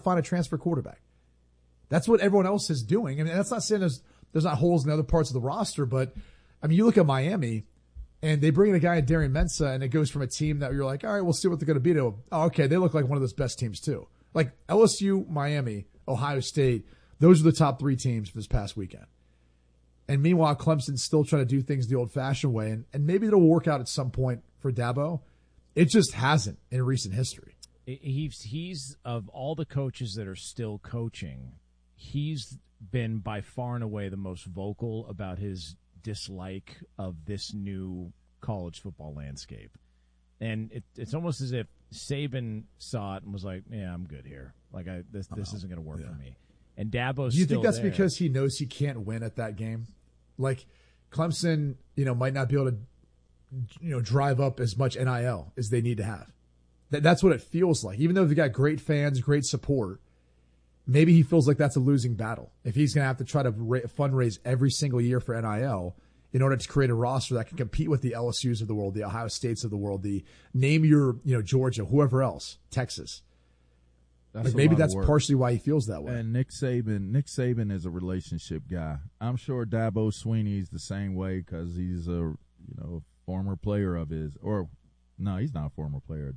find a transfer quarterback. That's what everyone else is doing. I mean, that's not saying there's not holes in other parts of the roster, but I mean, you look at Miami and they bring in a guy at Darian Mensah, and it goes from a team that you're like, all right, we'll see what they're going to be to, oh, okay, they look like one of those best teams too. Like LSU, Miami, Ohio State, those are the top 3 teams for this past weekend. And meanwhile, Clemson's still trying to do things the old-fashioned way, and maybe it'll work out at some point for Dabo. It just hasn't in recent history. He's of all the coaches that are still coaching, he's been by far and away the most vocal about his dislike of this new college football landscape. And it's almost as if Saban saw it and was like, yeah, I'm good here. Like, this isn't going to work for me. And Dabo's Do you still think that's there. because he knows he can't win at that game? Like, Clemson, might not be able to, drive up as much NIL as they need to have. That's what it feels like. Even though they've got great fans, great support, maybe he feels like that's a losing battle. If he's going to have to try to fundraise every single year for NIL in order to create a roster that can compete with the LSUs of the world, the Ohio States of the world, the name your, Georgia, whoever else, Texas. Maybe that's partially why he feels that way. And Nick Saban is a relationship guy. I'm sure Dabo Swinney's the same way because he's a former player of his. Or no, he's not a former player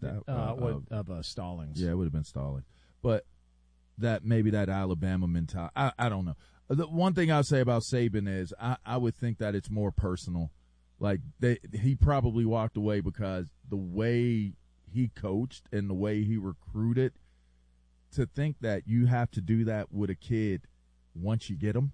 of Stallings. Yeah, it would have been Stallings. But maybe that Alabama mentality. I don't know. The one thing I'll say about Saban is I would think that it's more personal. Like he probably walked away because the way he coached and the way he recruited. To think that you have to do that with a kid once you get them,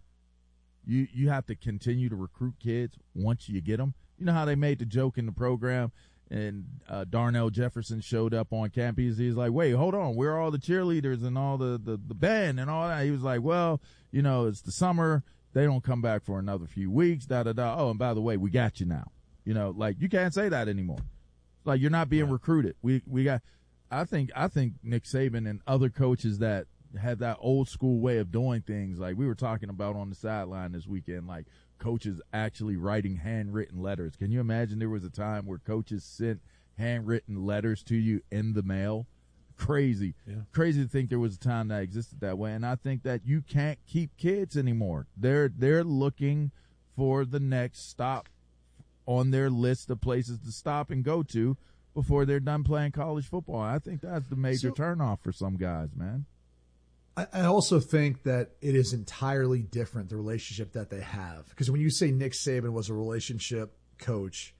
you have to continue to recruit kids once you get them. You know how they made the joke in the program, and Darnell Jefferson showed up on campus. He's like, "Wait, hold on, where are all the cheerleaders and all the band and all that?" He was like, "Well, it's the summer. They don't come back for another few weeks. Da da da. Oh, and by the way, we got you now. Like you can't say that anymore. Like you're not being recruited. We got." I think Nick Saban and other coaches that have that old school way of doing things, like we were talking about on the sideline this weekend, like coaches actually writing handwritten letters. Can you imagine there was a time where coaches sent handwritten letters to you in the mail? Crazy. Yeah. Crazy to think there was a time that existed that way. And I think that you can't keep kids anymore. They're looking for the next stop on their list of places to stop and go to before they're done playing college football. I think that's the major turnoff for some guys, man. I also think that it is entirely different, the relationship that they have. Because when you say Nick Saban was a relationship coach,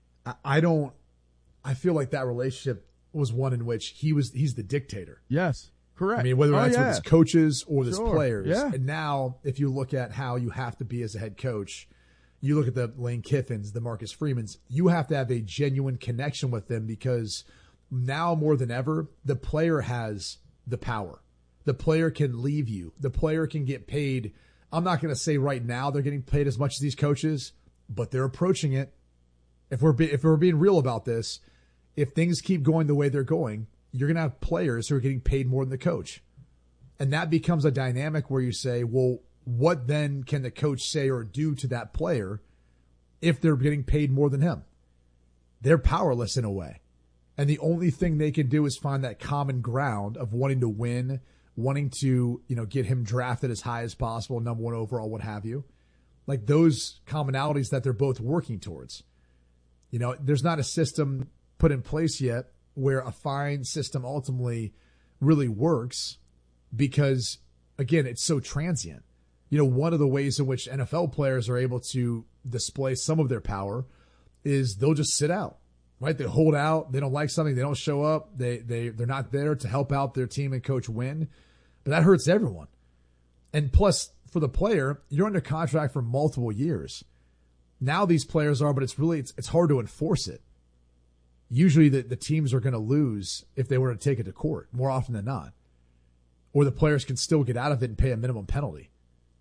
I feel like that relationship was one in which he's the dictator. Yes, correct. I mean, whether that's with his coaches or his players. Yeah. And now, if you look at how you have to be as a head coach, you look at the Lane Kiffins, the Marcus Freemans, you have to have a genuine connection with them because now more than ever, the player has the power. The player can leave you. The player can get paid. I'm not going to say right now they're getting paid as much as these coaches, but they're approaching it. If we're being real about this, if things keep going the way they're going, you're going to have players who are getting paid more than the coach. And that becomes a dynamic where you say, well, what then can the coach say or do to that player if they're getting paid more than him? They're powerless in a way. And the only thing they can do is find that common ground of wanting to win, wanting to, get him drafted as high as possible, number 1 overall, what have you. Like those commonalities that they're both working towards. There's not a system put in place yet where a fine system ultimately really works because, again, it's so transient. One of the ways in which NFL players are able to display some of their power is they'll just sit out, right? They hold out. They don't like something. They don't show up. They're not there to help out their team and coach win. But that hurts everyone. And plus, for the player, you're under contract for multiple years. Now these players are, but it's hard to enforce it. Usually the teams are going to lose if they were to take it to court, more often than not. Or the players can still get out of it and pay a minimum penalty.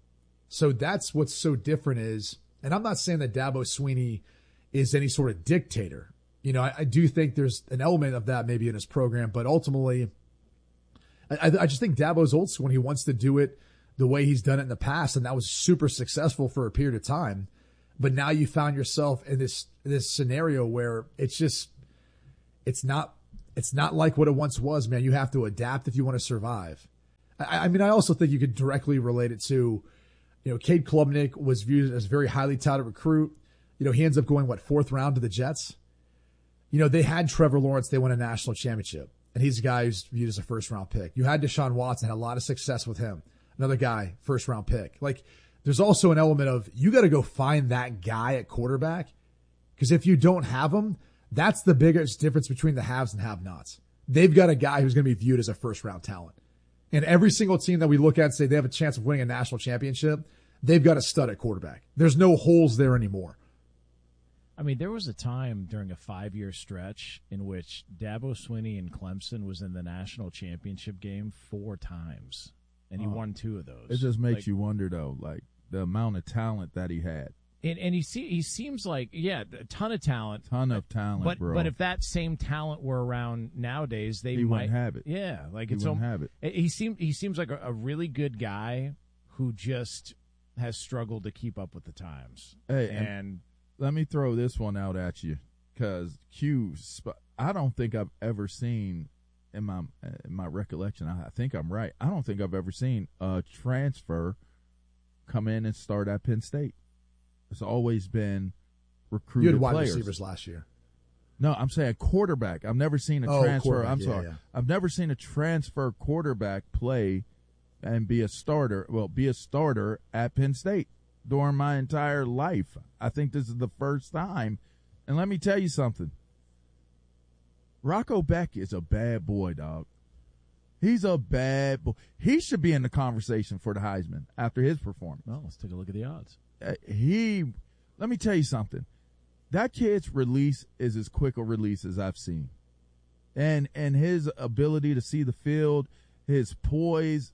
So that's what's so different is, and I'm not saying that Dabo Swinney is any sort of dictator. I do think there's an element of that maybe in his program, but ultimately, I just think Dabo's old school when he wants to do it the way he's done it in the past, and that was super successful for a period of time. But now you found yourself in this scenario where it's not like what it once was, man. You have to adapt if you want to survive. I mean, I also think you could directly relate it to, Cade Klubnik was viewed as a very highly touted recruit. He ends up going, 4th round to the Jets? They had Trevor Lawrence. They won a national championship. And he's a guy who's viewed as a first-round pick. You had Deshaun Watson, had a lot of success with him. Another guy, first-round pick. Like, there's also an element of you got to go find that guy at quarterback, because if you don't have him, that's the biggest difference between the haves and have-nots. They've got a guy who's going to be viewed as a first-round talent. And every single team that we look at and say they have a chance of winning a national championship, they've got a stud at quarterback. There's no holes there anymore. I mean, there was a time during a 5-year stretch in which Dabo Swinney and Clemson was in the national championship game 4 times, and he won 2 of those. It just makes you wonder, though, like the amount of talent that he had. And he seems like, a ton of talent. Bro. But if that same talent were around nowadays, he wouldn't have it. Yeah, like he wouldn't have it. He seems like a really good guy who just has struggled to keep up with the times. Hey, and let me throw this one out at you, because I don't think I've ever seen, in my recollection, I think I'm right, I don't think I've ever seen a transfer come in and start at Penn State. It's always been recruited players. You had wide players. receivers last year. No, I'm saying quarterback. I've never seen a transfer. I'm sorry. Yeah. I've never seen a transfer quarterback play and be a starter. Well, be a starter at Penn State during my entire life. I think this is the first time. And let me tell you something. Rocco Beck is a bad boy, dog. He's a bad boy. He should be in the conversation for the Heisman after his performance. Well, let's take a look at the odds. Let me tell you something. That kid's release is as quick a release as I've seen. And his ability to see the field, his poise,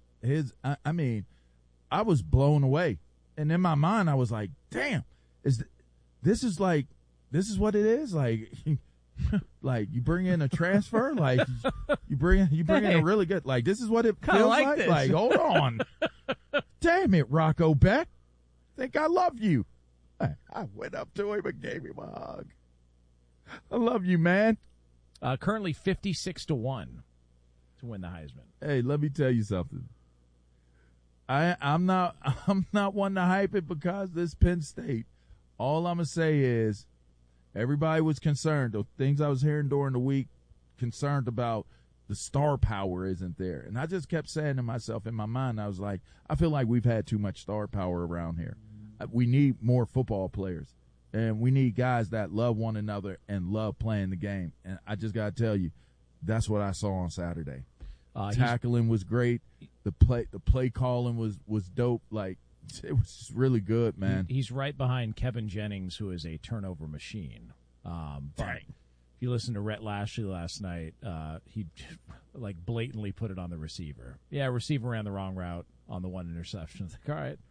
I was blown away. And in my mind, I was like, damn, this is what it is? Like, like you bring in a transfer, like you bring in a really good, like this is what it feels like. This. Like, hold on. Damn it, Rocco Beck. Think I love you. I went up to him and gave him a hug. I love you, man. Currently 56-1 to win the Heisman. Hey, let me tell you something. I'm not one to hype it because this Penn State. All I'm gonna say is everybody was concerned. The things I was hearing during the week, concerned about the star power isn't there. And I just kept saying to myself in my mind, I was like, I feel like we've had too much star power around here. We need more football players. And we need guys that love one another and love playing the game. And I just got to tell you, that's what I saw on Saturday. Tackling was great. The play calling was dope. Like, it was just really good, man. He's right behind Kevin Jennings, who is a turnover machine. But if you listen to Rhett Lashley last night, he like blatantly put it on the receiver. Yeah, receiver ran the wrong route on the one interception. It's like, all right.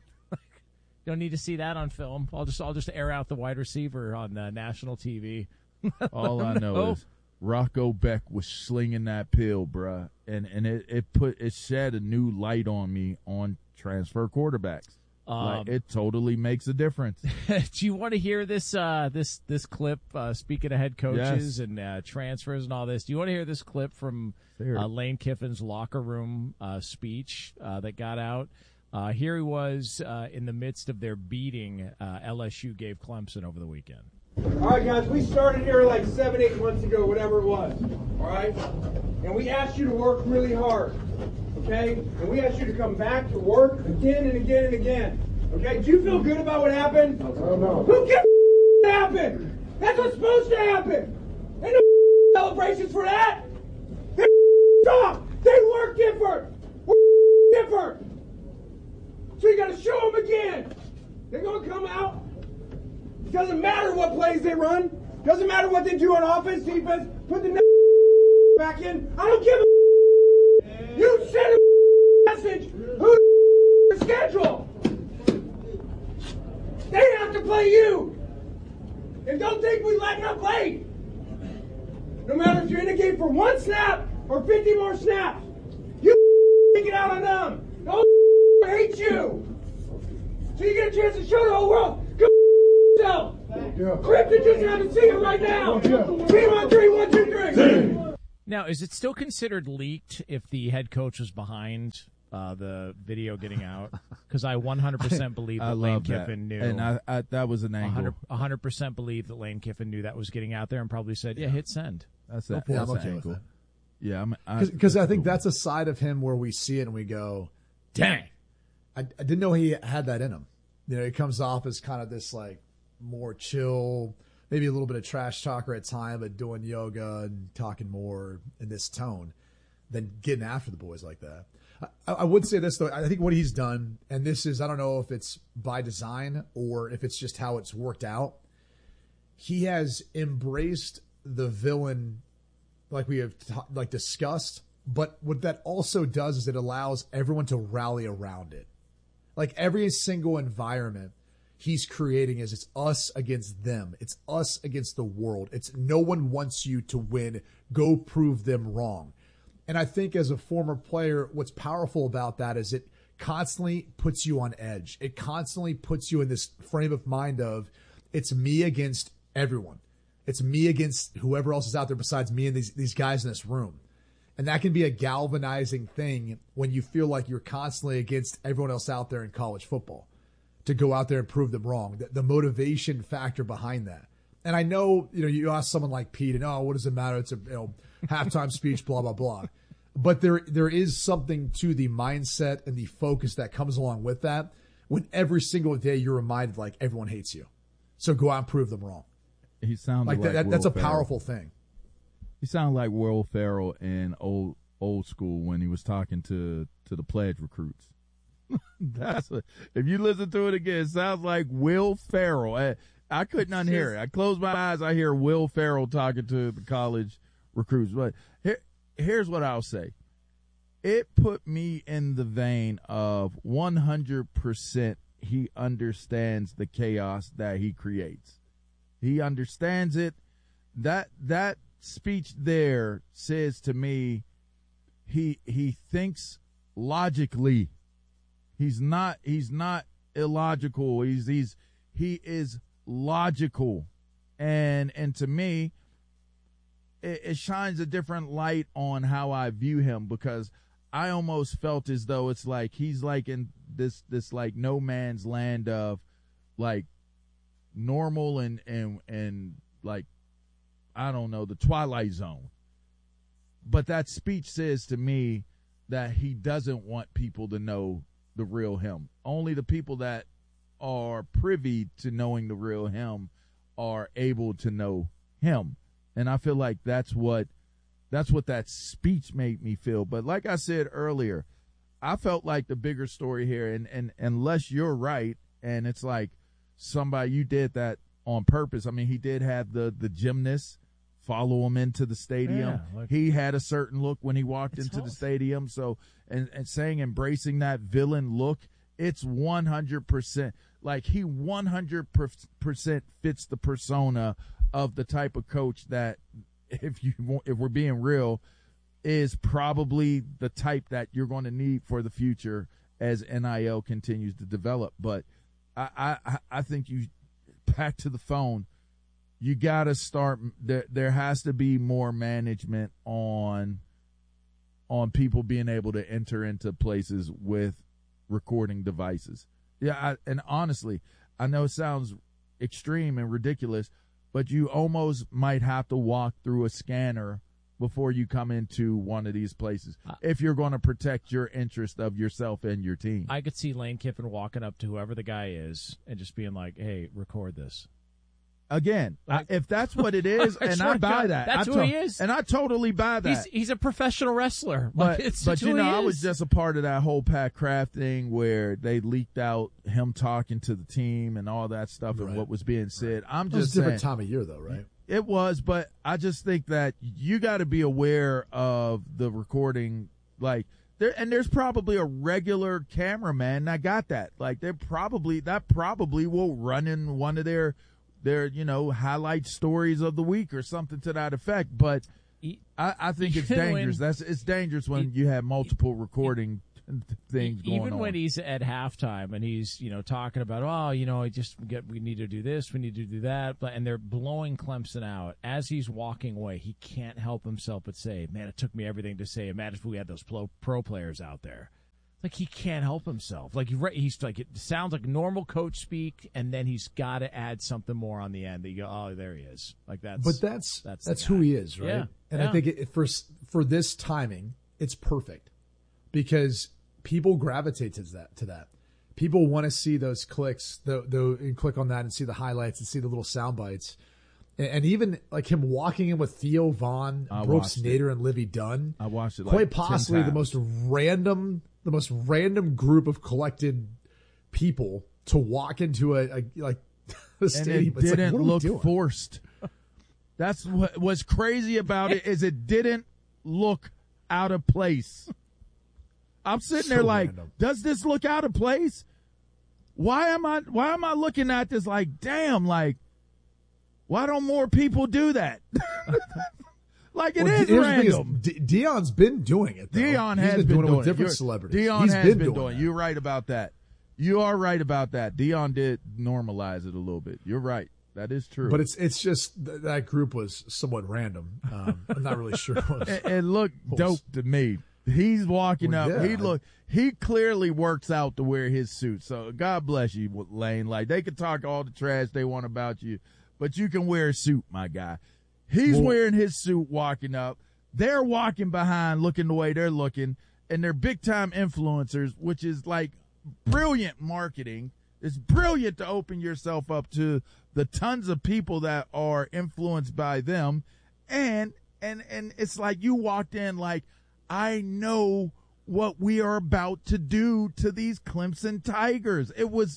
Don't need to see that on film. I'll just air out the wide receiver on national TV. All I know is Rocco Beck was slinging that pill, bruh, and it shed a new light on me on transfer quarterbacks. Like, it totally makes a difference. Do you want to hear this this clip? Speaking of head coaches and transfers and all this, do you want to hear this clip from Lane Kiffin's locker room speech that got out? Here he was in the midst of their beating LSU gave Clemson over the weekend. All right, guys, we started here like 7-8 months ago, whatever it was, all right? And we asked you to work really hard, okay? And we asked you to come back to work again and again and again, okay? Do you feel good about what happened? No. Who cares what happened? That's what's supposed to happen. Ain't no celebrations for that. They stop. They work different. We're different. So you got to show them again. They're going to come out. It doesn't matter what plays they run. Doesn't matter what they do on offense, defense. Put the back in. I don't give a. You send a message. Who's the schedule? They have to play you. And don't think we letting up late. No matter if you're in the game for 1 snap or 50 more snaps, you take it out on them. Don't hate you. So you get a chance to show the whole world. Go yourself. Crypto just haven't seen it right now. Team on 3, 1, 2, 3. Now, is it still considered leaked if the head coach was behind the video getting out? Because I 100% believe that Lane Kiffin knew. And I that was an angle. 100% believe that Lane Kiffin knew that was getting out there and probably said, yeah, hit send. That's I'm that's okay an with angle. that. Yeah, Because I think that's a side of him where we see it and we go, dang, I didn't know he had that in him. You know, he comes off as kind of this like more chill, maybe a little bit of trash talker at time, but doing yoga and talking more in this tone than getting after the boys like that. I would say this though, I think what he's done, and this is, I don't know if it's by design or if it's just how it's worked out. He has embraced the villain like we have discussed, but what that also does is it allows everyone to rally around it. Like every single environment he's creating it's us against them. It's us against the world. It's no one wants you to win. Go prove them wrong. And I think as a former player, what's powerful about that is it constantly puts you on edge. It constantly puts you in this frame of mind of it's me against everyone. It's me against whoever else is out there besides me and these guys in this room. And that can be a galvanizing thing when you feel like you're constantly against everyone else out there in college football to go out there and prove them wrong. The motivation factor behind that. And I know, you ask someone like Pete and, what does it matter? It's a halftime speech, blah, blah, blah. But there is something to the mindset and the focus that comes along with that when every single day you're reminded like everyone hates you. So go out and prove them wrong. He sounded like that's Will a powerful thing. He sounded like Will Ferrell in old school when he was talking to the pledge recruits. If you listen to it again, it sounds like Will Ferrell. I couldn't unhear it. I close my eyes, I hear Will Ferrell talking to the college recruits. But here's what I'll say. It put me in the vein of 100% he understands the chaos that he creates. He understands it. That speech there says to me he thinks logically. He's not illogical. He is logical. And to me it shines a different light on how I view him, because I almost felt as though it's like he's like in this like no man's land of like normal and like, I don't know, the Twilight Zone. But that speech says to me that he doesn't want people to know the real him. Only the people that are privy to knowing the real him are able to know him. And I feel like that's what that speech made me feel. But like I said earlier, I felt like the bigger story here, and unless you're right, and it's like somebody, you did that on purpose. I mean, he did have the gymnast follow him into the stadium. Yeah, he had a certain look when he walked into the stadium. So, and saying embracing that villain look, it's 100%. Like he 100% fits the persona of the type of coach that, if we're being real, is probably the type that you're going to need for the future as NIL continues to develop. But I think you, back to the phone, you got to start. There has to be more management on people being able to enter into places with recording devices. Yeah, and honestly, I know it sounds extreme and ridiculous, but you almost might have to walk through a scanner before you come into one of these places if you're going to protect your interest of yourself and your team. I could see Lane Kiffin walking up to whoever the guy is and just being like, hey, record this. Again, if that's what it is, and I buy that. That's who he is. And I totally buy that. He's a professional wrestler. But I was just a part of that whole Pat Kraft thing where they leaked out him talking to the team and all that stuff and what was being said. I'm just saying. It was a different time of year, though, right? It was, but I just think that you got to be aware of the recording. Like, there's probably a regular cameraman that got that. Like, that probably will run in one of their highlight stories of the week or something to that effect. But I think it's dangerous. It's dangerous when you have multiple recording things going on. Even when he's at halftime and he's, talking about, we need to do this, we need to do that, and they're blowing Clemson out. As he's walking away, he can't help himself but say, man, it took me everything to say, imagine if we had those pro players out there. Like, he can't help himself. Like, he's like, it sounds like normal coach speak, and then he's got to add something more on the end. That you go, oh, there he is. Like, that's who he is, right? Yeah. And I think for this timing, it's perfect because people gravitate to that. People want to see those clicks, and click on that and see the highlights and see the little sound bites. And even like him walking in with Theo Vaughn, Brooks Nader, and Livy Dunn. I watched it quite possibly the most random group of collected people to walk into a stadium. And it didn't look forced. That's what was crazy about it, is it didn't look out of place. I'm sitting there like, does this look out of place? Why am I looking at this like, damn, like, why don't more people do that? Like, it is random. Deion's been doing it, though. Deion has been been doing it with different celebrities. Deion has been doing it. You're right about that. You are right about that. Deion did normalize it a little bit. You're right. That is true. But it's just that group was somewhat random. I'm not really sure. It looked dope to me. He's walking up. Yeah. He clearly works out to wear his suit. So God bless you, Lane. Like, they can talk all the trash they want about you, but you can wear a suit, my guy. He's wearing his suit walking up. They're walking behind, looking the way they're looking, and they're big-time influencers, which is, like, brilliant marketing. It's brilliant to open yourself up to the tons of people that are influenced by them. And it's like you walked in like, I know what we are about to do to these Clemson Tigers. It was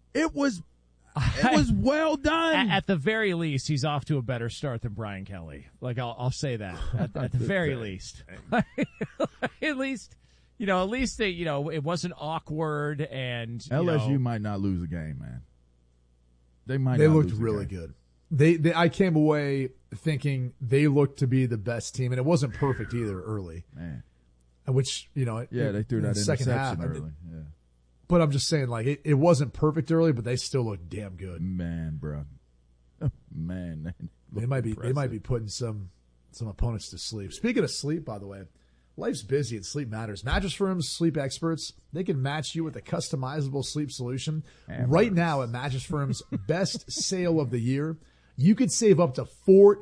well done. At the very least, he's off to a better start than Brian Kelly. Like, I'll say that at the very least. At least, it wasn't awkward, and LSU might not lose a game, man. They looked really good. I came away thinking they looked to be the best team, and it wasn't perfect either early. Man. Which, they threw that second half early. Yeah. But I'm just saying, like, it wasn't perfect early, but they still look damn good. Man, bro. Man, they might be putting some opponents to sleep. Speaking of sleep, by the way, life's busy and sleep matters. Mattress Firm's sleep experts, they can match you with a customizable sleep solution. Right now at Mattress Firm's best sale of the year, you could save up to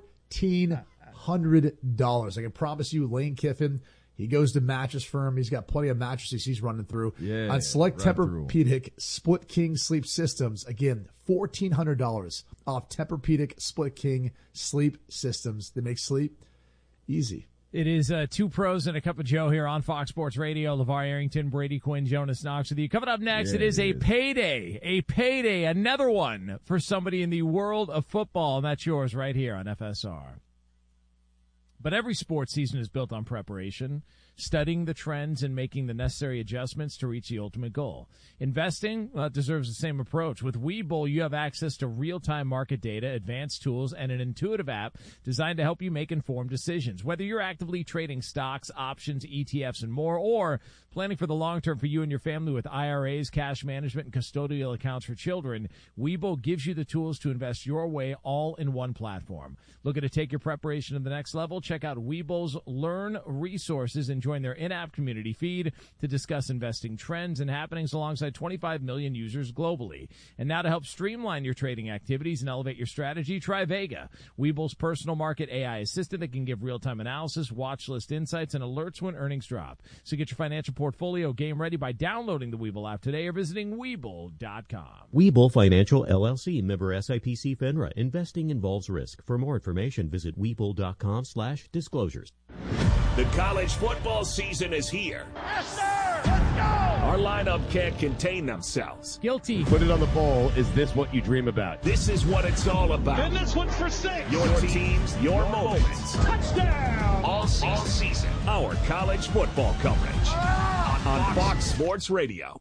$1,400. I can promise you, Lane Kiffin, he goes to Mattress Firm. He's got plenty of mattresses he's running through. Yeah, on select Tempur-Pedic Split King sleep systems. Again, $1,400 off Tempur-Pedic Split King sleep systems. They make sleep easy. It is two pros and a cup of Joe here on Fox Sports Radio. LeVar Arrington, Brady Quinn, Jonas Knox with you. Coming up next, it is a payday, another one for somebody in the world of football, and that's yours right here on FSR. But every sports season is built on preparation, studying the trends, and making the necessary adjustments to reach the ultimate goal. Investing deserves the same approach. With Webull, you have access to real-time market data, advanced tools, and an intuitive app designed to help you make informed decisions. Whether you're actively trading stocks, options, ETFs, and more, or planning for the long term for you and your family with IRAs, cash management, and custodial accounts for children, Webull gives you the tools to invest your way all in one platform. Looking to take your preparation to the next level? Check out Webull's Learn resources and join their in-app community feed to discuss investing trends and happenings alongside 25 million users globally. And now to help streamline your trading activities and elevate your strategy, try Vega, Webull's personal market AI assistant that can give real-time analysis, watch list insights, and alerts when earnings drop. So get your financial portfolio game ready by downloading the Webull app today or visiting Webull.com. Webull Financial, LLC, member SIPC FINRA. Investing involves risk. For more information, visit Webull.com/disclosures. The college football season is here. Yes, sir! Let's go! Our lineup can't contain themselves. Guilty. Put it on the bowl. Is this what you dream about? This is what it's all about. And this one's for 6. Your teams, your moments. Touchdown! All season. Our college football coverage on Fox Sports Radio.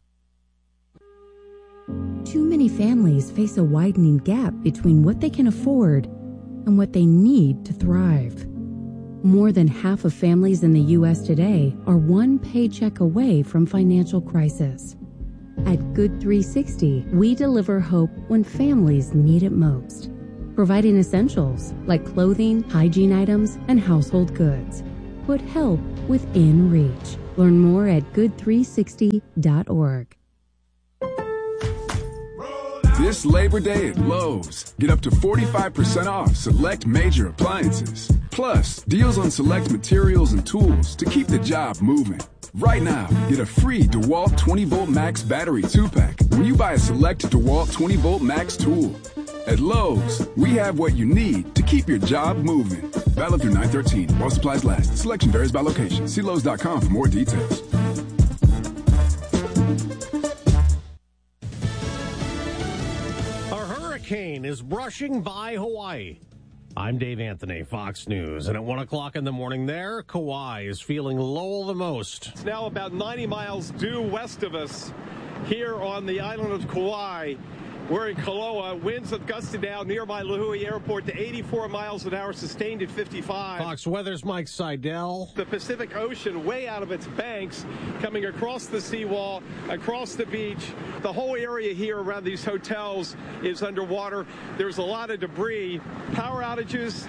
Too many families face a widening gap between what they can afford and what they need to thrive. More than half of families in the U.S. today are one paycheck away from financial crisis. At Good 360, we deliver hope when families need it most, providing essentials like clothing, hygiene items, and household goods. Put help within reach. Learn more at good360.org. This Labor Day at Lowe's, get up to 45% off select major appliances. Plus, deals on select materials and tools to keep the job moving. Right now, get a free DeWalt 20-volt Max battery 2-pack when you buy a select DeWalt 20-volt Max tool. At Lowe's, we have what you need to keep your job moving. Valid through 9/13. While supplies last. Selection varies by location. See Lowe's.com for more details. Hurricane is brushing by Hawaii. I'm Dave Anthony, Fox News, and at 1 o'clock in the morning there, Kauai is feeling Lowell the most. It's now about 90 miles due west of us here on the island of Kauai. We're in Koloa. Winds have gusted down nearby Lihue Airport to 84 miles an hour, sustained at 55. Fox Weather's Mike Seidel. The Pacific Ocean way out of its banks, coming across the seawall, across the beach. The whole area here around these hotels is underwater. There's a lot of debris. Power outages,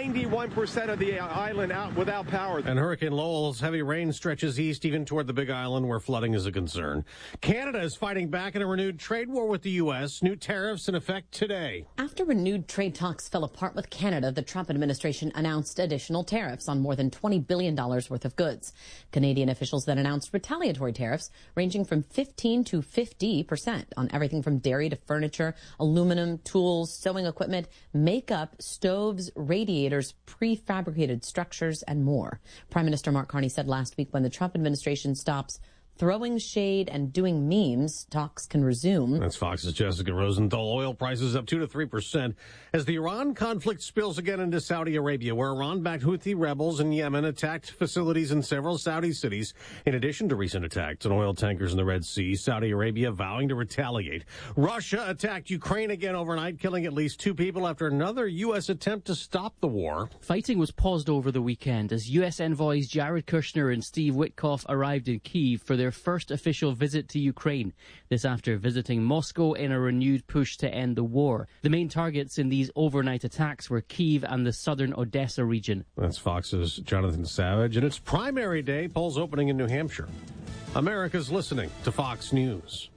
91% of the island out without power. And Hurricane Lowell's heavy rain stretches east even toward the Big Island, where flooding is a concern. Canada is fighting back in a renewed trade war with the U.S. New tariffs in effect today. After renewed trade talks fell apart with Canada, the Trump administration announced additional tariffs on more than $20 billion worth of goods. Canadian officials then announced retaliatory tariffs ranging from 15 to 50% on everything from dairy to furniture, aluminum, tools, sewing equipment, makeup, stoves, radiators, prefabricated structures, and more. Prime Minister Mark Carney said last week when the Trump administration stops throwing shade and doing memes, talks can resume. That's Fox's Jessica Rosenthal. Oil prices up 2 to 3% as the Iran conflict spills again into Saudi Arabia, where Iran-backed Houthi rebels in Yemen attacked facilities in several Saudi cities. In addition to recent attacks on oil tankers in the Red Sea, Saudi Arabia vowing to retaliate. Russia attacked Ukraine again overnight, killing at least 2 people after another U.S. attempt to stop the war. Fighting was paused over the weekend as U.S. envoys Jared Kushner and Steve Witkoff arrived in Kyiv for their first official visit to Ukraine. This after visiting Moscow in a renewed push to end the war. The main targets in these overnight attacks were Kyiv and the southern Odessa region. That's Fox's Jonathan Savage, and it's primary day, polls opening in New Hampshire. America's listening to Fox News.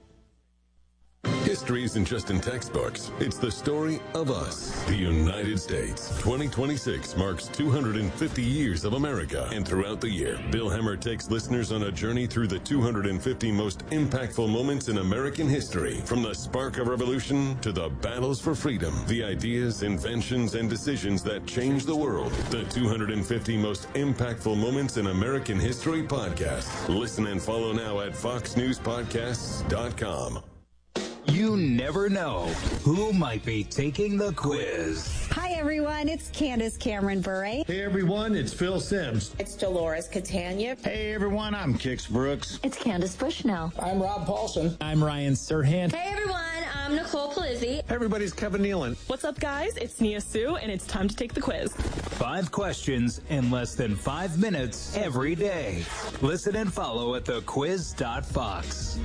History isn't just in textbooks. It's the story of us, the United States. 2026 marks 250 years of America. And throughout the year, Bill Hemmer takes listeners on a journey through the 250 most impactful moments in American history. From the spark of revolution to the battles for freedom, the ideas, inventions, and decisions that changed the world. The 250 most impactful moments in American history podcast. Listen and follow now at foxnewspodcasts.com. You never know who might be taking the quiz. Hi, everyone. It's Candace Cameron Bure. Hey, everyone. It's Phil Sims. It's Dolores Catania. Hey, everyone. I'm Kix Brooks. It's Candace Bushnell. I'm Rob Paulson. I'm Ryan Serhant. Hey, everyone. I'm Nicole Palizzi. Hey, everybody's Kevin Nealon. What's up, guys? It's Nia Sue, and it's time to take the quiz. 5 questions in less than 5 minutes every day. Listen and follow at thequiz.fox.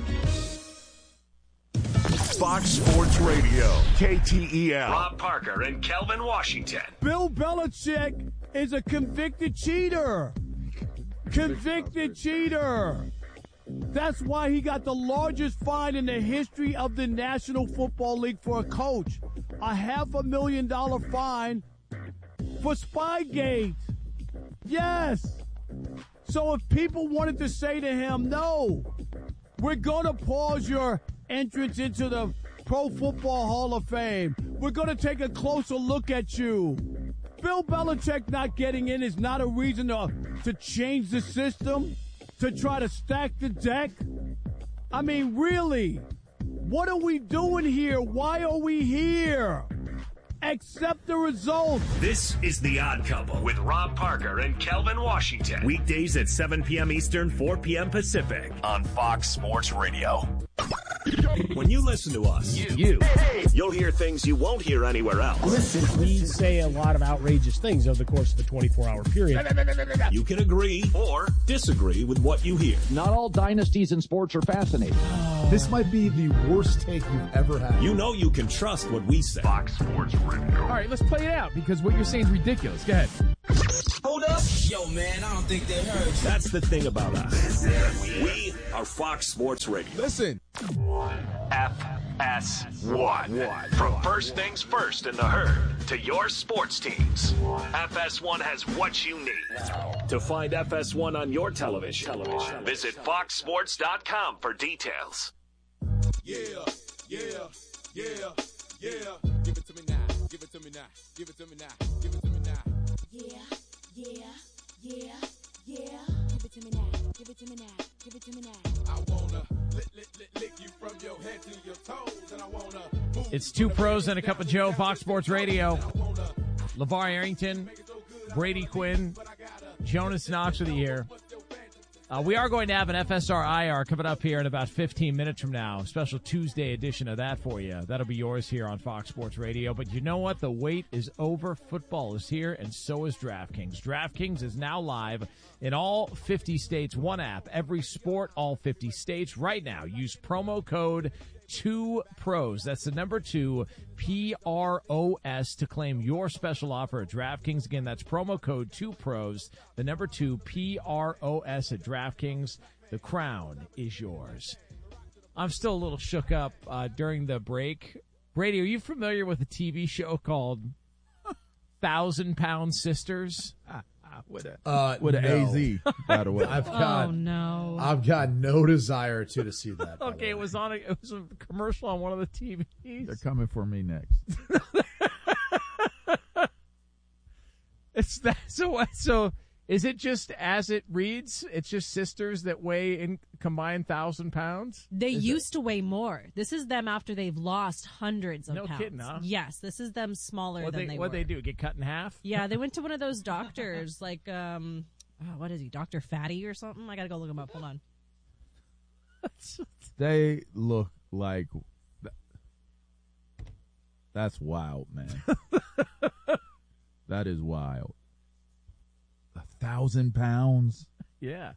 Fox Sports Radio, KTEL. Rob Parker and Kelvin Washington. Bill Belichick is a convicted cheater. Convicted cheater. That's why he got the largest fine in the history of the National Football League for a coach. A $500,000 fine for Spygate. Yes. So if people wanted to say to him, no, we're going to pause your entrance into the Pro Football Hall of Fame. We're going to take a closer look at you. Bill Belichick not getting in is not a reason to change the system, to try to stack the deck. I mean, really, what are we doing here? Why are we here? Accept the results. This is The Odd Couple with Rob Parker and Kelvin Washington. Weekdays at 7 p.m. Eastern, 4 p.m. Pacific on Fox Sports Radio. When you listen to us, you'll hear things you won't hear anywhere else. We say a lot of outrageous things over the course of a 24-hour period. You can agree or disagree with what you hear. Not all dynasties in sports are fascinating. This might be the worst take you've ever had. You know you can trust what we say. Fox Sports Radio. All right, let's play it out because what you're saying is ridiculous. Go ahead. Hold up. Yo, man, I don't think they heard you. That's the thing about us. We are Fox Sports Radio. Listen. FS1. From first things first in the herd to your sports teams. FS1 has what you need. To find FS1 on your television, visit foxsports.com for details. Yeah. Give it to me now. Give it to me now. Give it to me now. Give it to me now. Yeah. Give it to me now. Give it to me now. Give it to me now. I wanna lick you from your head to your toes, and I wanna. It's Two Pros and a Cup of Joe, Fox Sports Radio. LeVar Arrington, Brady Quinn, Jonas Knox with you here. We are going to have an FSR IR coming up here in about 15 minutes from now. Special Tuesday edition of that for you. That'll be yours here on Fox Sports Radio. But you know what? The wait is over. Football is here, and so is DraftKings. DraftKings is now live in all 50 states. One app, every sport, all 50 states. Right now, use promo code 2PROS. That's the number 2, PROS, to claim your special offer at DraftKings. Again, that's promo code 2PROS, the number 2, PROS at DraftKings. The crown is yours. I'm still a little shook up during the break. Brady, are you familiar with a TV show called 1,000-Pound Sisters? With an AZ, by the way. I've got no desire to see that. Okay, it was a commercial on one of the TVs. They're coming for me next. It's that. So is it just as it reads? It's just sisters that weigh in combined 1,000 pounds. They used to weigh more. This is them after they've lost hundreds of pounds. No kidding, huh? Yes, this is them smaller than they were. What'd they do? Get cut in half? Yeah, they went to one of those doctors, like what is he, Dr. Fatty or something? I gotta go look him up. Hold on. They look like. That's wild, man. That is wild. 1,000 pounds. Yeah.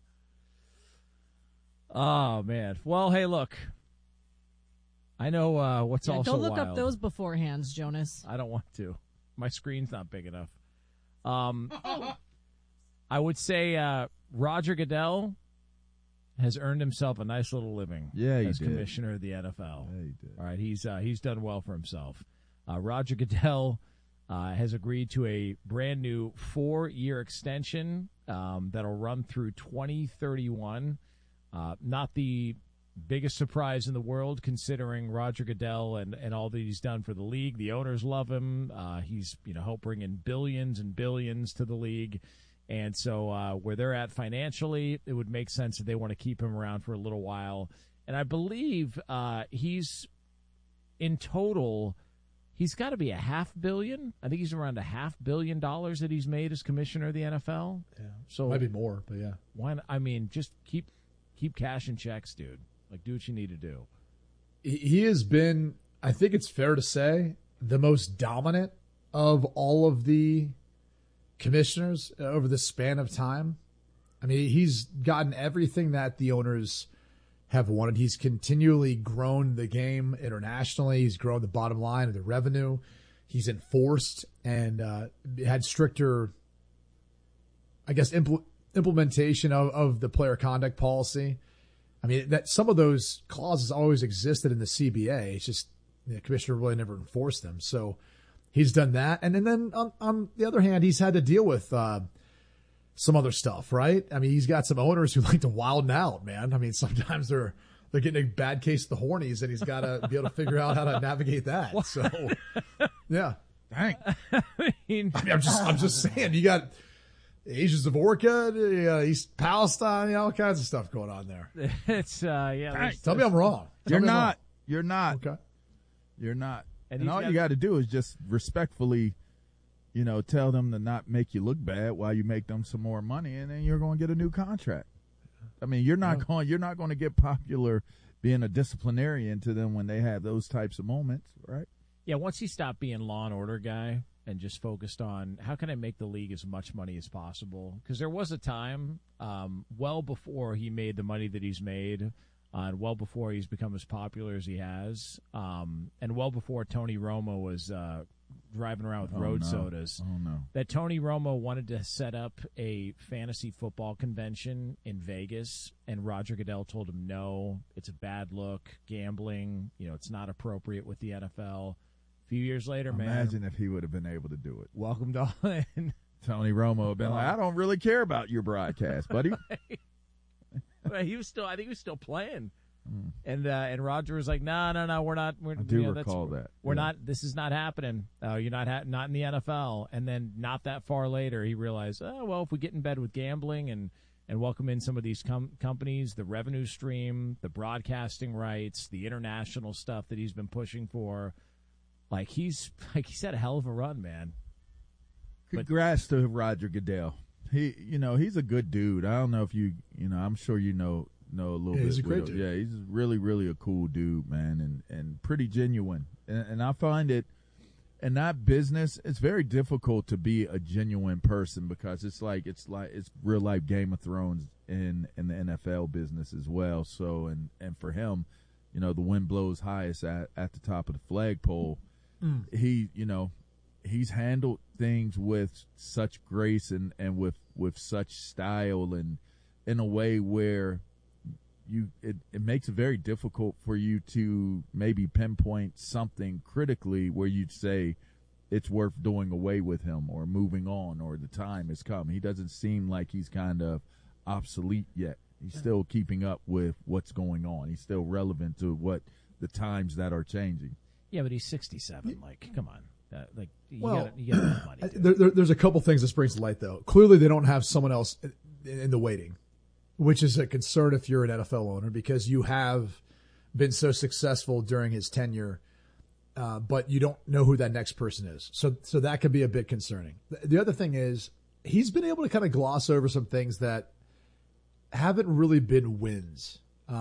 Oh man. Well, hey, look. I know what's also don't look wild. up those beforehands, Jonas. I don't want to. My screen's not big enough. I would say Roger Goodell has earned himself a nice little living as commissioner of the NFL. Yeah, he did. All right, he's done well for himself. Roger Goodell has agreed to a brand new 4-year extension that'll run through 2031. Not the biggest surprise in the world, considering Roger Goodell and all that he's done for the league. The owners love him. He's helped bring in billions and billions to the league. And so where they're at financially, it would make sense that they want to keep him around for a little while. And I believe he's in total, he's got to be $500 million. I think he's around $500 million that he's made as commissioner of the NFL. Yeah, so might be more, but yeah. Why not? I mean, just keep cashing checks, dude. Like, do what you need to do. He has been, I think it's fair to say, the most dominant of all of the commissioners over the span of time. I mean, he's gotten everything that the owners have wanted. He's continually grown the game internationally. He's grown the bottom line of the revenue. He's enforced and had stricter, I guess, implementation of the player conduct policy. I mean, that some of those clauses always existed in the CBA. It's just the commissioner really never enforced them. So he's done that. And then on the other hand, he's had to deal with some other stuff, right? I mean, he's got some owners who like to wild out, man. I mean, sometimes they're getting a bad case of the hornies, and he's got to be able to figure out how to navigate that. What? So, yeah. Dang. I mean, I'm just saying, you got Asia Zavorka, East Palestine, all kinds of stuff going on there. It's yeah. Tell me I'm wrong. You're not. Okay. You're not. And all you got to do is just respectfully, tell them to not make you look bad while you make them some more money, and then you're going to get a new contract. I mean, you're not going to get popular being a disciplinarian to them when they have those types of moments, right? Yeah, once he stopped being Law and Order guy and just focused on how can I make the league as much money as possible, because there was a time well before he made the money that he's made, and well before he's become as popular as he has, and well before Tony Romo was driving around with road sodas. Oh, no. That Tony Romo wanted to set up a fantasy football convention in Vegas, and Roger Goodell told him, no, it's a bad look, gambling, it's not appropriate with the NFL. A few years later, Imagine if he would have been able to do it. Welcome to all in. Tony Romo would have been like, I don't really care about your broadcast, buddy. Right. I think he was still playing. And Roger was like, no, we're not. I do recall that. We're not. This is not happening. You're not in the NFL. And then not that far later, he realized, if we get in bed with gambling and welcome in some of these companies, the revenue stream, the broadcasting rights, the international stuff that he's been pushing for, he's had a hell of a run, man. Congrats to Roger Goodell. He's a good dude. I don't know if I'm sure know a little bit. He's a great dude. Yeah, he's really, really a cool dude, man, and pretty genuine. And I find it in that business, it's very difficult to be a genuine person because it's real life Game of Thrones in the NFL business as well. So and for him, the wind blows highest at the top of the flagpole. He's handled things with such grace and with such style and in a way where it makes it very difficult for you to maybe pinpoint something critically where you'd say it's worth doing away with him or moving on or the time has come. He doesn't seem like he's kind of obsolete yet. He's still keeping up with what's going on. He's still relevant to what the times that are changing. Yeah, but he's 67. Come on. You got money. There's a couple things this brings to light, though. Clearly, they don't have someone else in the waiting, which is a concern if you're an NFL owner because you have been so successful during his tenure, but you don't know who that next person is. So that could be a bit concerning. The other thing is he's been able to kind of gloss over some things that haven't really been wins.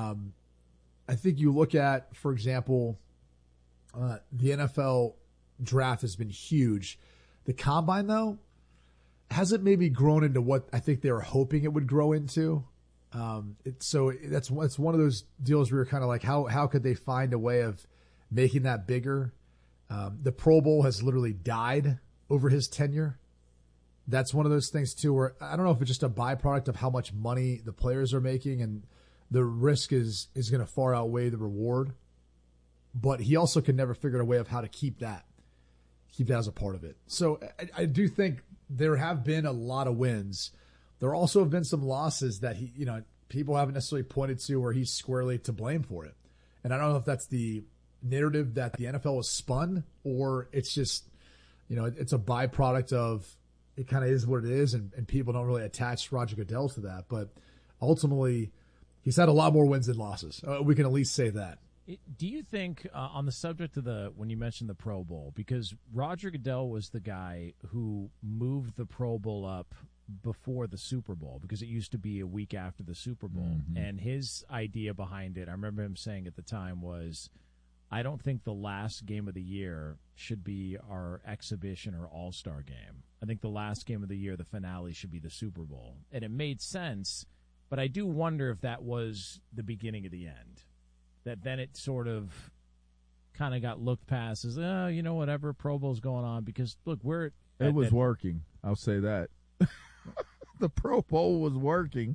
I think you look at, for example, the NFL draft has been huge. The combine, though, hasn't maybe grown into what I think they were hoping it would grow into. It's one of those deals where you're kind of like, how could they find a way of making that bigger? The Pro Bowl has literally died over his tenure. That's one of those things too, where I don't know if it's just a byproduct of how much money the players are making and the risk is going to far outweigh the reward. But he also can never figure out a way of how to keep that as a part of it. So I do think there have been a lot of wins. There also have been some losses that people haven't necessarily pointed to where he's squarely to blame for it. And I don't know if that's the narrative that the NFL has spun or it's just, it's a byproduct of it kind of is what it is. And people don't really attach Roger Goodell to that. But ultimately, he's had a lot more wins than losses. We can at least say that. Do you think on the subject of when you mentioned the Pro Bowl, because Roger Goodell was the guy who moved the Pro Bowl up before the Super Bowl because it used to be a week after the Super Bowl. Mm-hmm. And his idea behind it, I remember him saying at the time was, I don't think the last game of the year should be our exhibition or all-star game. I think the last game of the year, the finale, should be the Super Bowl. And it made sense, but I do wonder if that was the beginning of the end. That then it sort of kind of got looked past as, whatever, Pro Bowl's going on. Because, look, it was working. I'll say that. The Pro Bowl was working.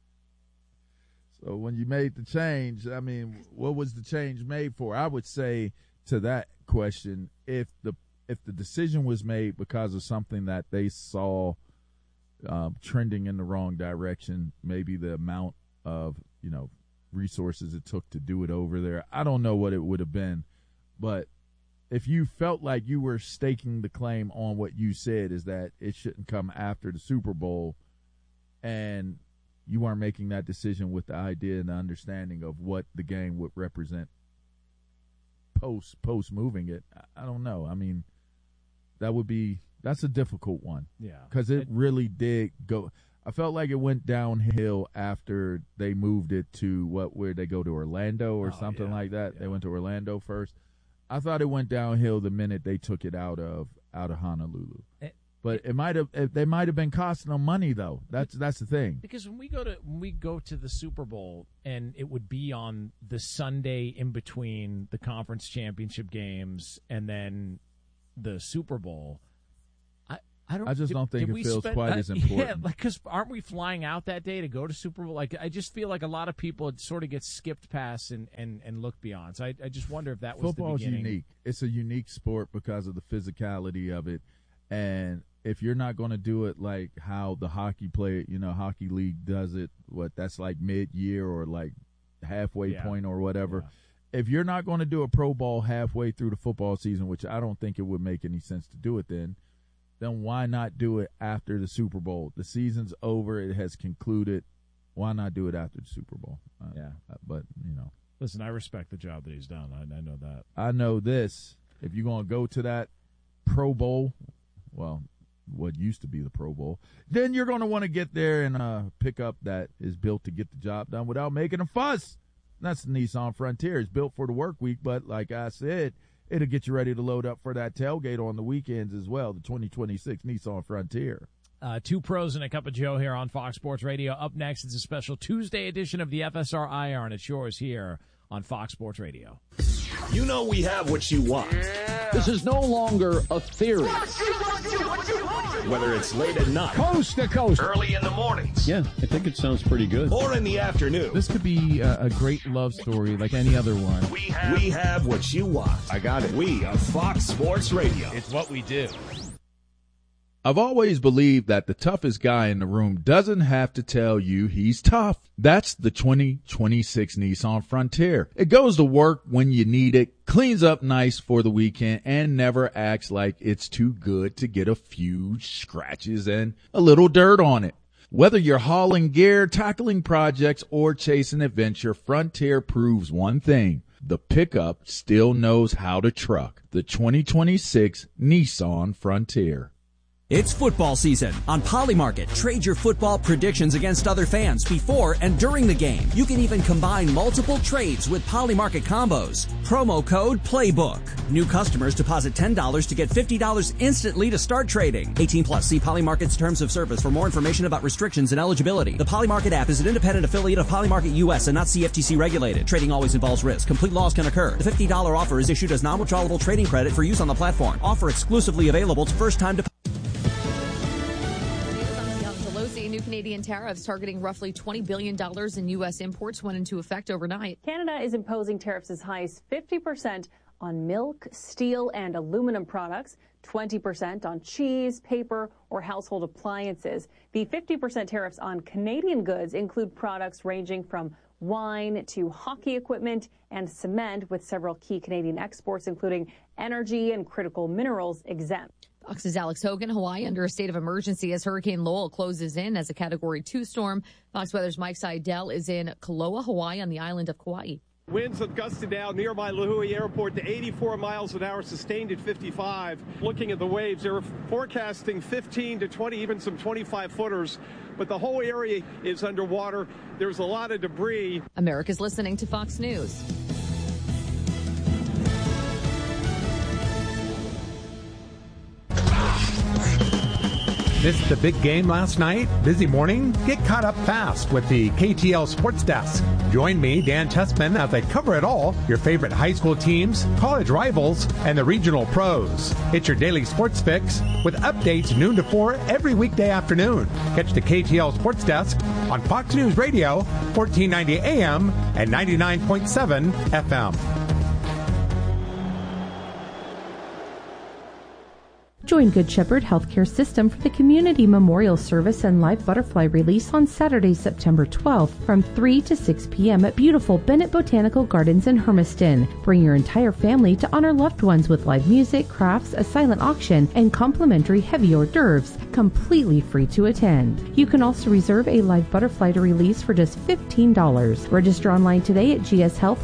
So when you made the change, I mean, what was the change made for? I would say to that question, if the decision was made because of something that they saw trending in the wrong direction, maybe the amount of, resources it took to do it over there, I don't know what it would have been. But if you felt like you were staking the claim on what you said is that it shouldn't come after the Super Bowl and you weren't making that decision with the idea and the understanding of what the game would represent post moving it, I don't know. I mean, that's a difficult one. Yeah. Because it really did go. I felt like it went downhill after they moved it to where they go to Orlando or something like that. Yeah. They went to Orlando first. I thought it went downhill the minute they took it out of Honolulu. But they might have been costing them money though. That's the thing. Because when we go to the Super Bowl and it would be on the Sunday in between the conference championship games and then the Super Bowl, I just don't think it feels quite as important. Yeah, because aren't we flying out that day to go to Super Bowl? Like, I just feel like a lot of people sort of get skipped past and look beyond. So I just wonder if that was the beginning. Football's unique. It's a unique sport because of the physicality of it. And if you're not going to do it like how the hockey hockey league does it, that's like mid-year or like halfway point or whatever. Yeah. If you're not going to do a Pro Bowl halfway through the football season, which I don't think it would make any sense to do it then why not do it after the Super Bowl? The season's over. It has concluded. Why not do it after the Super Bowl? But, Listen, I respect the job that he's done. I know that. I know this. If you're going to go to that Pro Bowl, well, what used to be the Pro Bowl, then you're going to want to get there and pick up that is built to get the job done without making a fuss. That's the Nissan Frontier. It's built for the work week, but like I said, it'll get you ready to load up for that tailgate on the weekends as well, the 2026 Nissan Frontier. Two pros and a cup of Joe here on Fox Sports Radio. Up next is a special Tuesday edition of the FSR Iron. It's yours here on Fox Sports Radio. You know we have what you want. Yeah. This is no longer a theory. Whether it's late at night, coast to coast, early in the mornings. Yeah, I think it sounds pretty good. Or in the afternoon. This could be a great love story like any other one. We have what you want. I got it. We are Fox Sports Radio. It's what we do. I've always believed that the toughest guy in the room doesn't have to tell you he's tough. That's the 2026 Nissan Frontier. It goes to work when you need it, cleans up nice for the weekend, and never acts like it's too good to get a few scratches and a little dirt on it. Whether you're hauling gear, tackling projects, or chasing adventure, Frontier proves one thing. The pickup still knows how to truck. The 2026 Nissan Frontier. It's football season. On Polymarket, trade your football predictions against other fans before and during the game. You can even combine multiple trades with Polymarket combos. Promo code PLAYBOOK. New customers deposit $10 to get $50 instantly to start trading. 18 plus. See Polymarket's terms of service for more information about restrictions and eligibility. The Polymarket app is an independent affiliate of Polymarket US and not CFTC regulated. Trading always involves risk. Complete loss can occur. The $50 offer is issued as non-withdrawable trading credit for use on the platform. Offer exclusively available to first-time depositors. New Canadian tariffs targeting roughly $20 billion in U.S. imports went into effect overnight. Canada is imposing tariffs as high as 50% on milk, steel, and aluminum products, 20% on cheese, paper, or household appliances. The 50% tariffs on Canadian goods include products ranging from wine to hockey equipment and cement, with several key Canadian exports, including energy and critical minerals, exempt. Fox's Alex Hogan. Hawaii under a state of emergency as Hurricane Lowell closes in as a Category 2 storm. Fox Weather's Mike Seidel is in Kaloa, Hawaii, on the island of Kauai. Winds have gusted now nearby Lihue Airport to 84 miles an hour, sustained at 55. Looking at the waves, they're forecasting 15 to 20, even some 25-footers. But the whole area is underwater. There's a lot of debris. America's listening to Fox News. Missed the big game last night? Busy morning? Get caught up fast with the KTL Sports Desk. Join me, Dan Tessman, as I cover it all, your favorite high school teams, college rivals, and the regional pros. It's your daily sports fix with updates noon to 4 every weekday afternoon. Catch the KTL Sports Desk on Fox News Radio, 1490 AM and 99.7 FM. Join Good Shepherd Healthcare System for the Community Memorial Service and Live Butterfly Release on Saturday, September 12th from 3 to 6 p.m. at beautiful Bennett Botanical Gardens in Hermiston. Bring your entire family to honor loved ones with live music, crafts, a silent auction, and complimentary heavy hors d'oeuvres, completely free to attend. You can also reserve a live butterfly to release for just $15. Register online today at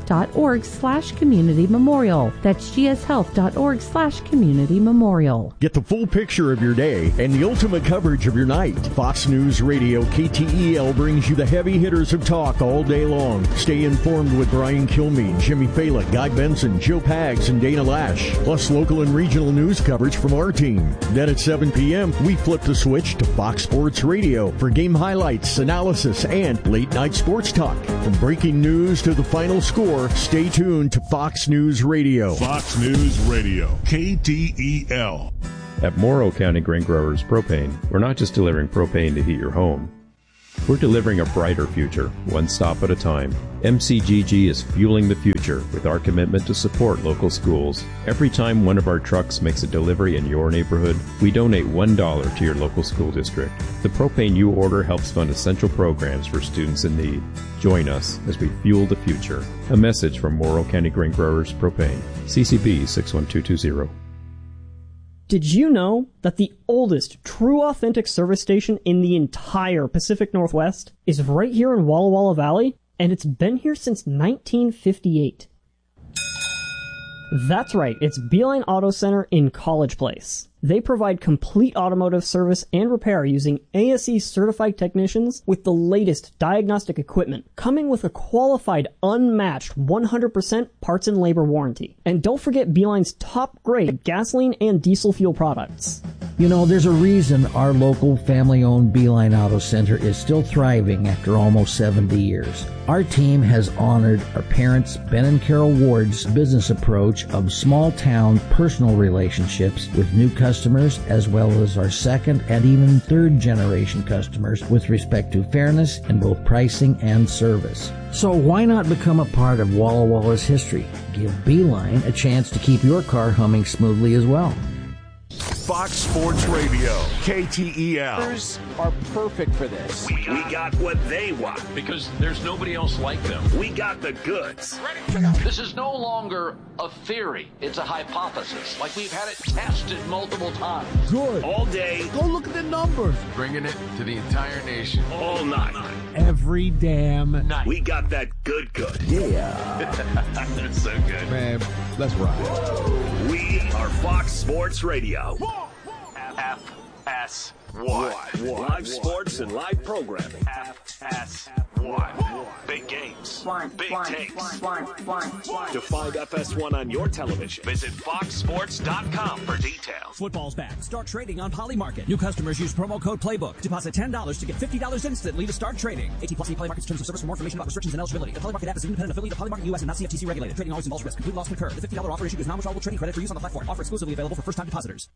gshealth.org/community memorial. That's gshealth.org/community memorial. Get Get the full picture of your day and the ultimate coverage of your night. Fox News Radio KTEL brings you the heavy hitters of talk all day long. Stay informed with Brian Kilmeade, Jimmy Fallon, Guy Benson, Joe Pags, and Dana Lash. Plus local and regional news coverage from our team. Then at 7 p.m., we flip the switch to Fox Sports Radio for game highlights, analysis, and late-night sports talk. From breaking news to the final score, stay tuned to Fox News Radio. Fox News Radio, KTEL. At Morrow County Grain Growers Propane, we're not just delivering propane to heat your home. We're delivering a brighter future, one stop at a time. MCGG is fueling the future with our commitment to support local schools. Every time one of our trucks makes a delivery in your neighborhood, we donate $1 to your local school district. The propane you order helps fund essential programs for students in need. Join us as we fuel the future. A message from Morrow County Grain Growers Propane. CCB 61220. Did you know that the oldest true authentic service station in the entire Pacific Northwest is right here in Walla Walla Valley? And it's been here since 1958. That's right, it's Beeline Auto Center in College Place. They provide complete automotive service and repair using ASE certified technicians with the latest diagnostic equipment, coming with a qualified, unmatched 100% parts and labor warranty. And don't forget Beeline's top grade gasoline and diesel fuel products. You know, there's a reason our local family-owned Beeline Auto Center is still thriving after almost 70 years. Our team has honored our parents, Ben and Carol Ward's business approach of small-town personal relationships with new customers, as well as our second and even third-generation customers with respect to fairness in both pricing and service. So why not become a part of Walla Walla's history? Give Beeline a chance to keep your car humming smoothly as well. Fox Sports Radio, KTEL. Are perfect for this. We got what they want because there's nobody else like them. We got the goods. This is no longer a theory. It's a hypothesis. Like we've had it tested multiple times. Good. All day. Go look at the numbers. Bringing it to the entire nation. All night. Every damn night. We got that good. Yeah. That's so good. Man, let's rock. We are Fox Sports Radio. FS1. Live sports and live programming. FS1. Big games. Big takes. To find FS1 on your television, visit foxsports.com for details. Football's back. Start trading on Poly Market. New customers use promo code PLAYBOOK. Deposit $10 to get $50 instantly to start trading. 18+ see Poly Market's terms of service for more information about restrictions and eligibility. The Poly Market app is an independent affiliate of Poly Market US and not CFTC regulated. Trading always involves risk. Complete loss concurred. The $50 offer issued is non-withdrawable trading credit for use on the platform. Offer exclusively available for first-time depositors.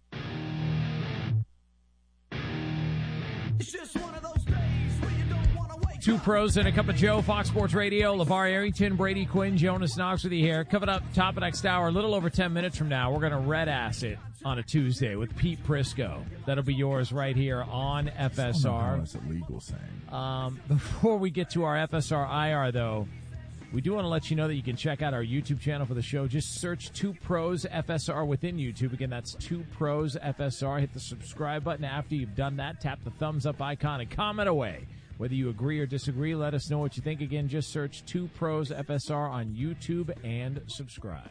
It's just one of those days where you don't want to wake Two pros and a cup of Joe, Fox Sports Radio. LeVar Arrington, Brady Quinn, Jonas Knox with you here. Coming up top of next hour, a little over 10 minutes from now, we're going to red ass it on a Tuesday with Pete Prisco. That'll be yours right here on FSR. That's a legal saying. Before we get to our FSR IR, though, we do want to let you know that you can check out our YouTube channel for the show. Just search 2 Pros FSR within YouTube. Again, that's 2 Pros FSR. Hit the subscribe button after you've done that. Tap the thumbs up icon and comment away. Whether you agree or disagree, let us know what you think. Again, just search 2 Pros FSR on YouTube and subscribe.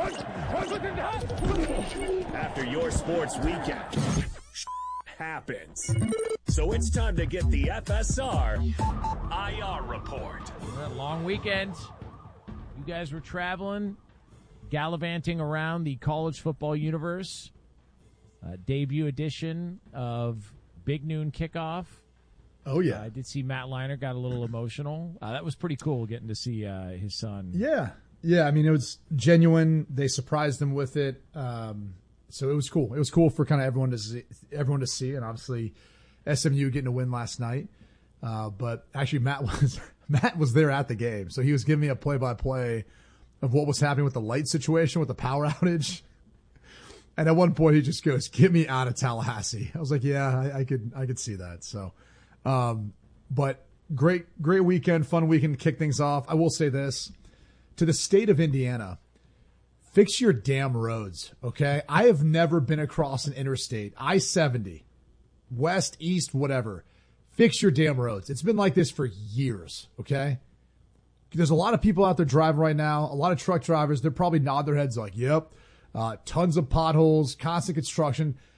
After your sports weekend happens. So it's time to get the FSR IR report. That long weekend. You guys were traveling, gallivanting around the college football universe. Debut edition of Big Noon Kickoff. Oh, yeah. I did see Matt Leinart got a little emotional. That was pretty cool getting to see his son. Yeah. Yeah, I mean, it was genuine. They surprised him with it. So it was cool. It was cool for kind of everyone to see, and obviously SMU getting a win last night. But actually, Matt was there at the game, so he was giving me a play-by-play of what was happening with the light situation with the power outage. And at one point, he just goes, "Get me out of Tallahassee." I was like, "Yeah, I could see that." So, but great weekend, fun weekend to kick things off. I will say this to the state of Indiana. Fix your damn roads, okay? I have never been across an interstate, I-70, west, east, whatever. Fix your damn roads. It's been like this for years, okay? There's a lot of people out there driving right now, a lot of truck drivers. They're probably nod their heads like, yep, tons of potholes, constant construction.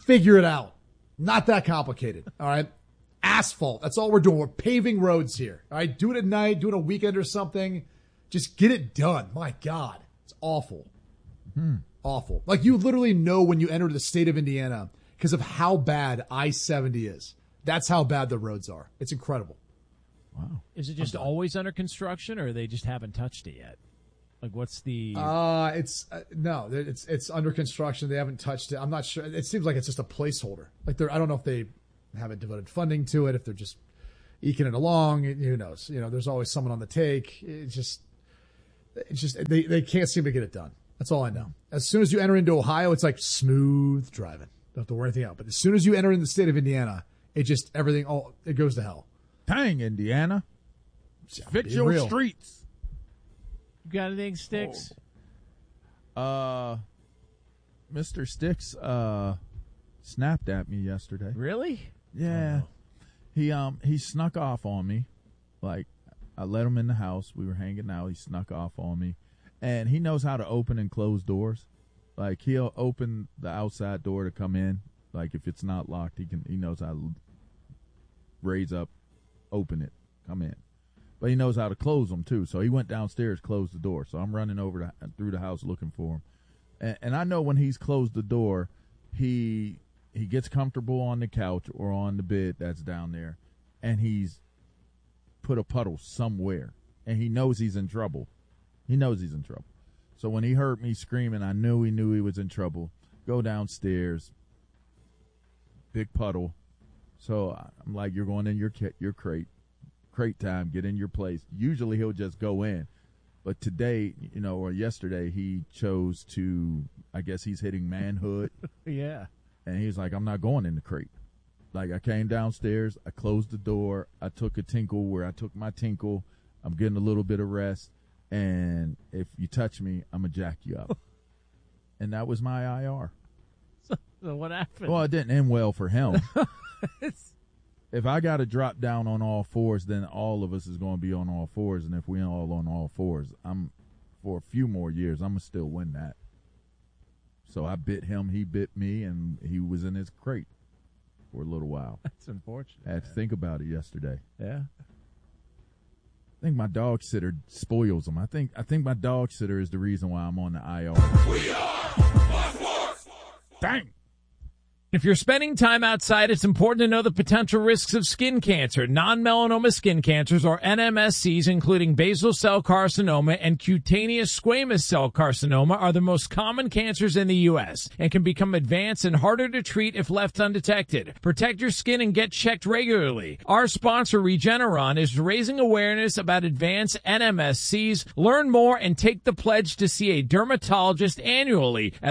figure it out. Not that complicated. All right. Asphalt. That's all we're doing. We're paving roads here. All right. Do it at night. Do it a weekend or something. Just get it done. My God. It's awful. Awful. Like, you literally know when you enter the state of Indiana because of how bad I-70 is. That's how bad the roads are. It's incredible. Wow. Is it just always under construction, or they just haven't touched it yet? Like, what's the... No, it's under construction. They haven't touched it. I'm not sure. It seems like it's just a placeholder. Like, I don't know if they haven't devoted funding to it, if they're just eking it along. Who knows? You know, there's always someone on the take. It's just they can't seem to get it done. That's all I know. As soon as you enter into Ohio, it's like smooth driving. Don't have to worry anything out. But as soon as you enter in the state of Indiana, it goes to hell. Dang, Indiana. Fix your real. Streets. You got anything, Sticks? Mr. Sticks snapped at me yesterday. Really? Yeah. He snuck off on me. Like, I let him in the house. We were hanging out. He snuck off on me. And he knows how to open and close doors. Like, he'll open the outside door to come in. Like, if it's not locked, he knows how to raise up, open it, come in. But he knows how to close them, too. So he went downstairs, closed the door. So I'm running over through the house looking for him. And I know when he's closed the door, he gets comfortable on the couch or on the bed that's down there, and he's put a puddle somewhere. And he knows he's in trouble. So when he heard me screaming, I knew he was in trouble. Go downstairs, big puddle. So I'm like, you're going in your crate time, get in your place. Usually he'll just go in. But today, or yesterday, he chose to, I guess he's hitting manhood. Yeah. And he's like, I'm not going in the crate. Like, I came downstairs, I closed the door, I took a tinkle where I took my tinkle. I'm getting a little bit of rest. And if you touch me, I'm going to jack you up. And that was my IR. So what happened? Well, it didn't end well for him. If I got to drop down on all fours, then all of us is going to be on all fours. And if we all on all fours, for a few more years, I'm going to still win that. So I bit him, he bit me, and he was in his crate for a little while. That's unfortunate. I had to think about it yesterday. Yeah. I think my dog sitter spoils him. I think my dog sitter is the reason why I'm on the IR. We are Sports. Dang. If you're spending time outside, it's important to know the potential risks of skin cancer. Non-melanoma skin cancers, or NMSCs, including basal cell carcinoma and cutaneous squamous cell carcinoma, are the most common cancers in the U.S. and can become advanced and harder to treat if left undetected. Protect your skin and get checked regularly. Our sponsor, Regeneron, is raising awareness about advanced NMSCs. Learn more and take the pledge to see a dermatologist annually at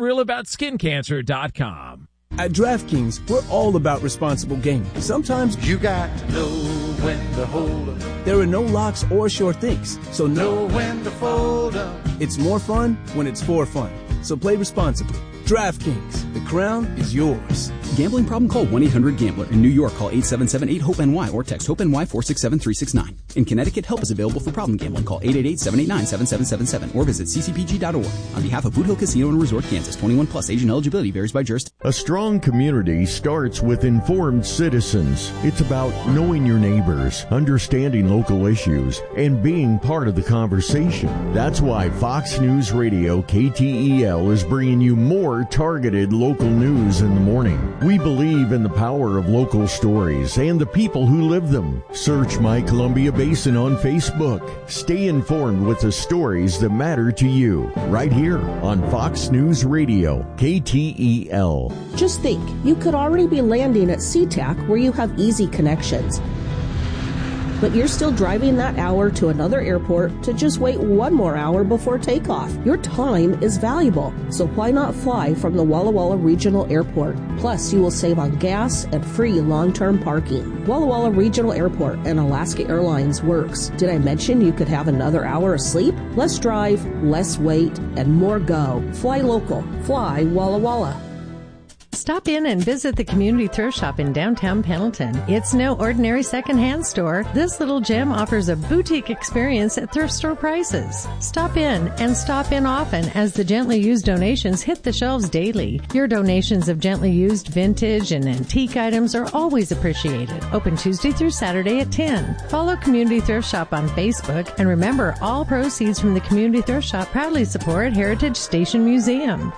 letsgetrealaboutSkinCancer.com. At DraftKings, we're all about responsible gaming. Sometimes you got to know when to hold up. There are no locks or sure things, so know when to fold up. It's more fun when it's for fun, so play responsibly. DraftKings, the crown is yours. Gambling problem? Call 1-800-GAMBLER. In New York, call 877-8-HOPE-NY or text HOPE-NY 467-369. In Connecticut, help is available for problem gambling. Call 888-789-7777 or visit ccpg.org. On behalf of Boot Hill Casino and Resort, Kansas, 21 plus. Age and eligibility varies by jurisdiction. A strong community starts with informed citizens. It's about knowing your neighbors, understanding local issues, and being part of the conversation. That's why Fox News Radio KTEL is bringing you more targeted local news in the morning. We believe in the power of local stories and the people who live them. Search My Columbia Basin on Facebook. Stay informed with the stories that matter to you right here on Fox News Radio, KTEL. Just think, you could already be landing at SeaTac where you have easy connections. But you're still driving that hour to another airport to just wait one more hour before takeoff. Your time is valuable, so why not fly from the Walla Walla Regional Airport? Plus, you will save on gas and free long-term parking. Walla Walla Regional Airport and Alaska Airlines works. Did I mention you could have another hour of sleep? Less drive, less wait, and more go. Fly local. Fly Walla Walla. Stop in and visit the Community Thrift Shop in downtown Pendleton. It's no ordinary secondhand store. This little gem offers a boutique experience at thrift store prices. Stop in and stop in often as the gently used donations hit the shelves daily. Your donations of gently used vintage and antique items are always appreciated. Open Tuesday through Saturday at 10. Follow Community Thrift Shop on Facebook, and remember, all proceeds from the Community Thrift Shop proudly support Heritage Station Museum.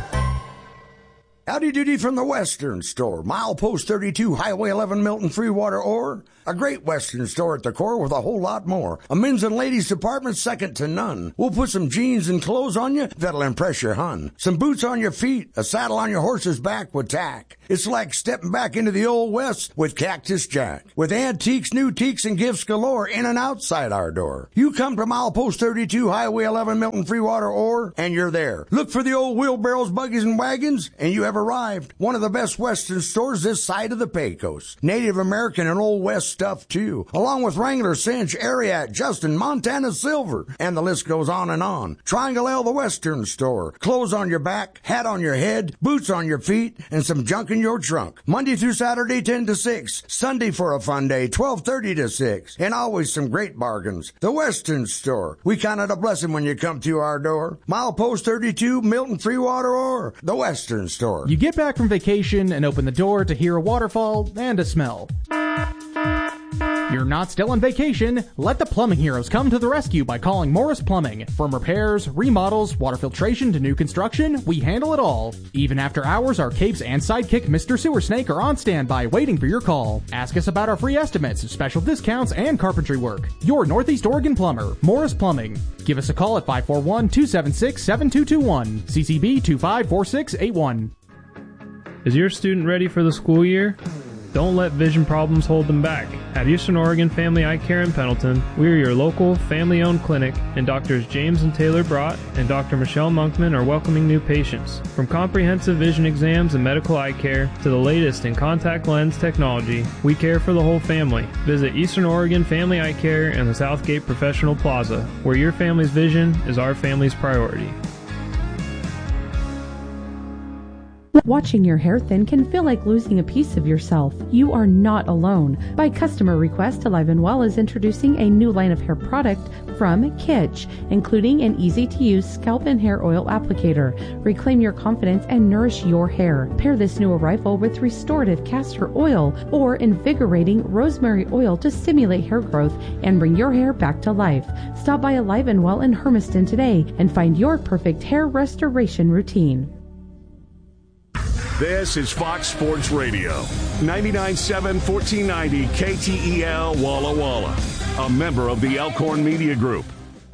Howdy doody from the Western Store, milepost 32, Highway 11, Milton, Freewater, or a great Western store at the core with a whole lot more. A men's and ladies department second to none. We'll put some jeans and clothes on you that'll impress your hun. Some boots on your feet, a saddle on your horse's back with tack. It's like stepping back into the Old West with Cactus Jack. With antiques, new teaks, and gifts galore in and outside our door. You come to milepost 32, Highway 11, Milton, Freewater, or, and you're there. Look for the old wheelbarrows, buggies, and wagons, and you have arrived. One of the best Western stores this side of the Pecos. Native American and Old West stuff, too. Along with Wrangler, Cinch, Ariat, Justin, Montana Silver, and the list goes on and on. Triangle L, the Western Store. Clothes on your back, hat on your head, boots on your feet, and some junk in your trunk. Monday through Saturday, 10 to 6. Sunday for a fun day, 12:30 to 6. And always some great bargains. The Western Store. We count it a blessing when you come to our door. Milepost 32, Milton, Freewater, or the Western Store. You get back from vacation and open the door to hear a waterfall and a smell. You're not still on vacation. Let the plumbing heroes come to the rescue by calling Morris Plumbing. From repairs, remodels, water filtration to new construction, we handle it all. Even after hours, our capes and sidekick Mr. Sewer Snake are on standby waiting for your call. Ask us about our free estimates, special discounts, and carpentry work. Your Northeast Oregon plumber, Morris Plumbing. Give us a call at 541-276-7221. CCB 254681. Is your student ready for the school year? Don't let vision problems hold them back. At Eastern Oregon Family Eye Care in Pendleton, we are your local family-owned clinic, and Doctors James and Taylor Brott and Dr. Michelle Monkman are welcoming new patients. From comprehensive vision exams and medical eye care to the latest in contact lens technology, we care for the whole family. Visit Eastern Oregon Family Eye Care in the Southgate Professional Plaza, where your family's vision is our family's priority. Watching your hair thin can feel like losing a piece of yourself. You are not alone. By customer request, Alive & Well is introducing a new line of hair product from Kitsch, including an easy-to-use scalp and hair oil applicator. Reclaim your confidence and nourish your hair. Pair this new arrival with restorative castor oil or invigorating rosemary oil to stimulate hair growth and bring your hair back to life. Stop by Alive & Well in Hermiston today and find your perfect hair restoration routine. This is Fox Sports Radio, 99.7 1490 KTEL Walla Walla, a member of the Elkhorn Media Group.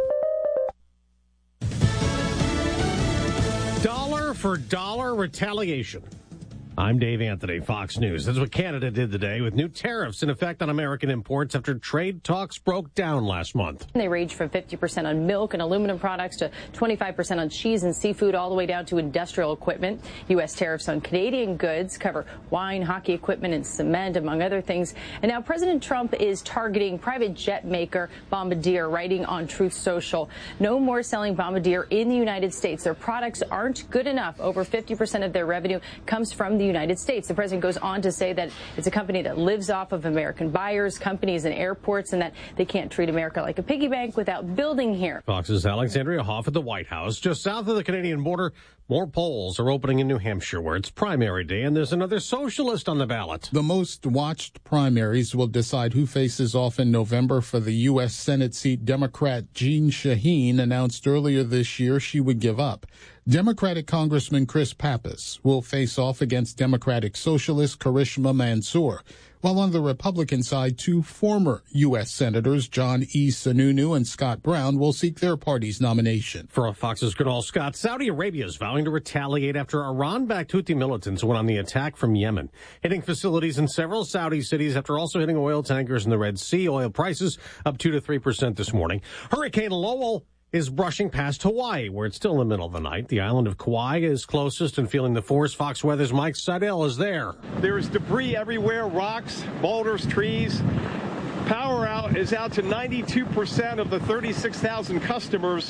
Dollar for dollar retaliation. I'm Dave Anthony, Fox News. That's what Canada did today with new tariffs in effect on American imports after trade talks broke down last month. They range from 50% on milk and aluminum products to 25% on cheese and seafood, all the way down to industrial equipment. U.S. tariffs on Canadian goods cover wine, hockey equipment, and cement, among other things. And now President Trump is targeting private jet maker Bombardier, writing on Truth Social. No more selling Bombardier in the United States. Their products aren't good enough. Over 50% of their revenue comes from the United States. The president goes on to say that it's a company that lives off of American buyers, companies, and airports, and that they can't treat America like a piggy bank without building here. Fox's Alexandria Hoff at the White House. Just south of the Canadian border, more polls are opening in New Hampshire, where it's primary day, and there's another socialist on the ballot. The most watched primaries will decide who faces off in November for the U.S. Senate seat. Democrat Jeanne Shaheen announced earlier this year she would give up. Democratic Congressman Chris Pappas will face off against Democratic Socialist Karishma Mansour. While on the Republican side, two former U.S. Senators, John E. Sununu and Scott Brown, will seek their party's nomination. For Fox's Kunal Scott, Saudi Arabia is vowing to retaliate after Iran-backed Houthi militants went on the attack from Yemen, hitting facilities in several Saudi cities after also hitting oil tankers in the Red Sea. Oil prices up 2 to 3% this morning. Hurricane Lowell is brushing past Hawaii, where it's still in the middle of the night. The island of Kauai is closest and feeling the force. Fox Weather's Mike Seidel is there. There's debris everywhere, rocks, boulders, trees. Power out is out to 92% of the 36,000 customers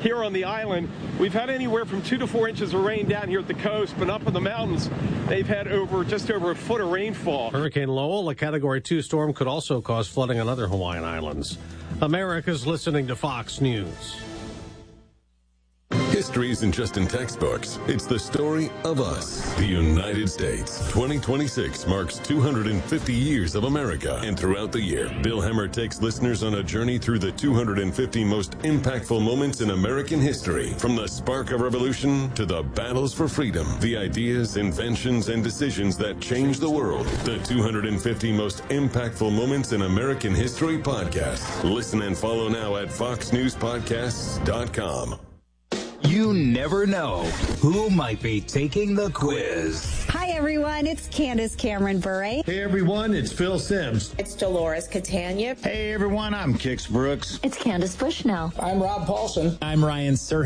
here on the island. We've had anywhere from 2 to 4 inches of rain down here at the coast, but up in the mountains, they've had just over a foot of rainfall. Hurricane Lowell, a Category 2 storm, could also cause flooding on other Hawaiian islands. America's listening to Fox News. History isn't just in textbooks. It's the story of us. The United States. 2026 marks 250 years of America. And throughout the year, Bill Hemmer takes listeners on a journey through the 250 most impactful moments in American history. From the spark of revolution to the battles for freedom. The ideas, inventions, and decisions that changed the world. The 250 most impactful moments in American history podcast. Listen and follow now at foxnewspodcasts.com. You never know who might be taking the quiz. Hi, everyone. It's Candace Cameron Bure. Hey, everyone. It's Phil Sims. It's Dolores Catania. Hey, everyone. I'm Kix Brooks. It's Candace Bushnell. I'm Rob Paulson. I'm Ryan Serhant.